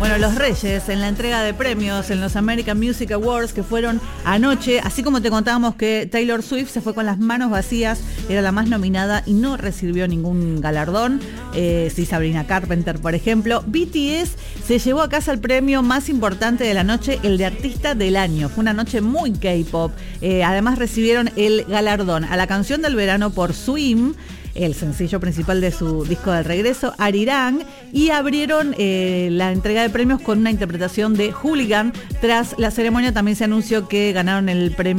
Bueno, los Reyes en la entrega de premios en los American Music Awards que fueron anoche, así como te contábamos que Taylor Swift se fue con las manos vacías, era la más nominada y no recibió ningún galardón, sí, Sabrina Carpenter, por ejemplo. BTS se llevó a casa el premio más importante de la noche, el de Artista del Año. Fue una noche muy K-pop. Además recibieron el galardón a la canción del verano por Swim, el sencillo principal de su disco de regreso, Arirang, y abrieron la entrega de premios con una interpretación de Hooligan. Tras la ceremonia también se anunció que ganaron el premio